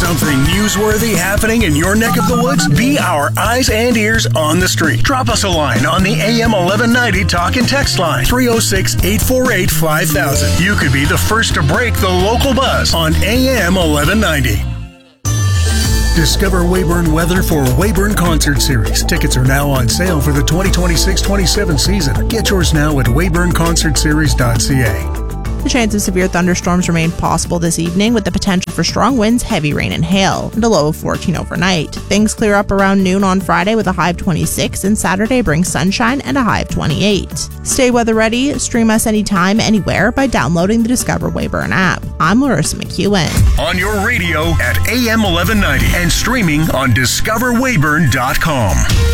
Something newsworthy happening in your neck of the woods? Be our eyes and ears on the street. Drop us a line on the AM 1190 talk and text line, 306-848-5000. You could be the first to break the local buzz on AM 1190. Discover Weyburn weather for Weyburn Concert Series. Tickets are now on sale for the 2026-27 season. Get yours now at weyburnconcertseries.ca. The chance of severe thunderstorms remain possible this evening with the potential for strong winds, heavy rain, and hail, and a low of 14 overnight. Things clear up around noon on Friday with a high of 26, and Saturday brings sunshine and a high of 28. Stay weather ready. Stream us anytime, anywhere by downloading the Discover Weyburn app. I'm Larissa McEwen. On your radio at AM 1190 and streaming on discoverweyburn.com.